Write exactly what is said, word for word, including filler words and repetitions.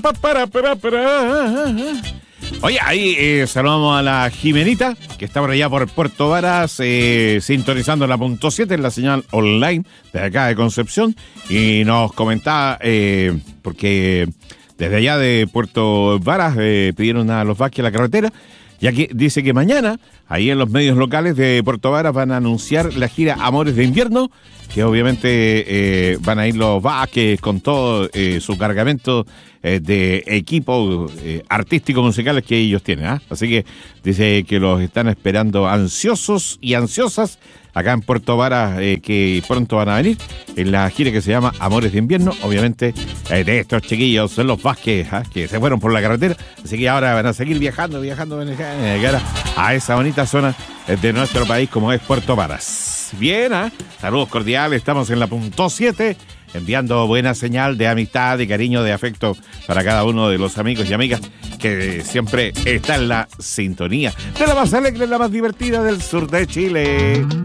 pa, para, para, para. Oye, ahí eh, saludamos a la Jimenita, que está por allá por Puerto Varas, eh, sintonizando la punto siete en la señal online de acá de Concepción, y nos comentaba, eh, porque desde allá de Puerto Varas eh, pidieron a los Vázquez la carretera, ya que dice que mañana, ahí en los medios locales de Puerto Varas, van a anunciar la gira Amores de Invierno, que obviamente eh, van a ir los Vázquez con todo eh, su cargamento eh, de equipo eh, artístico-musicales que ellos tienen, ¿eh? Así que dice que los están esperando ansiosos y ansiosas acá en Puerto Varas, eh, que pronto van a venir en la gira que se llama Amores de Invierno, obviamente eh, de estos chiquillos, son los Vázquez, ¿eh? Que se fueron por la carretera, así que ahora van a seguir viajando, viajando a, a esa bonita zona de nuestro país como es Puerto Varas. Bien, ¿eh? Saludos cordiales, estamos en la punto siete, enviando buena señal de amistad, de cariño, de afecto para cada uno de los amigos y amigas que siempre está en la sintonía de la más alegre, la más divertida del sur de Chile.